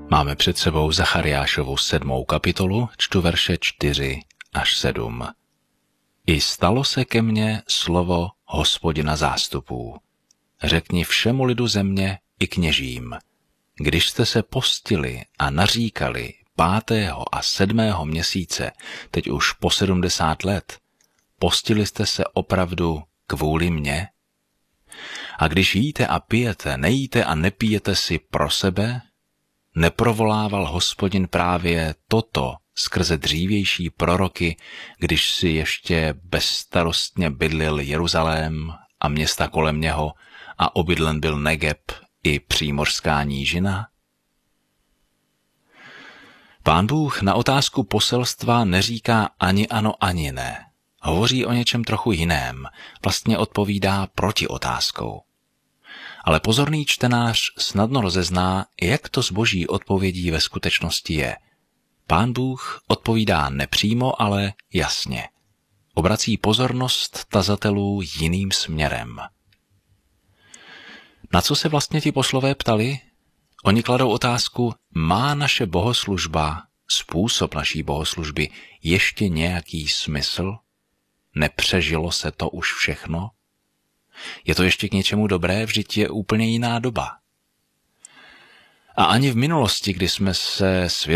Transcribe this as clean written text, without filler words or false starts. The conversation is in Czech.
Máme před sebou Zachariášovu 7. kapitolu, čtu verše 4 až 7. I stalo se ke mně slovo Hospodina zástupů. Řekni všemu lidu země i kněžím, když jste se postili a naříkali 5. a 7. měsíce, teď už po 70 let, postili jste se opravdu kvůli mně? A když jíte a pijete, nejíte a nepijete si pro sebe, neprovolával Hospodin právě toto skrze dřívější proroky, když si ještě bezstarostně bydlil Jeruzalém a města kolem něho a obydlen byl Negeb i přímořská nížina? Pán Bůh na otázku poselstva neříká ani ano, ani ne. Hovoří o něčem trochu jiném, vlastně odpovídá proti otázkou. Ale pozorný čtenář snadno rozezná, jak to s boží odpovědí ve skutečnosti je. Pán Bůh odpovídá nepřímo, ale jasně. Obrací pozornost tazatelů jiným směrem. Na co se vlastně ti poslové ptali? Oni kladou otázku, má naše bohoslužba, způsob naší bohoslužby ještě nějaký smysl? Nepřežilo se to už všechno? Je to ještě k něčemu dobré, vždyť je úplně jiná doba. A ani v minulosti, kdy jsme se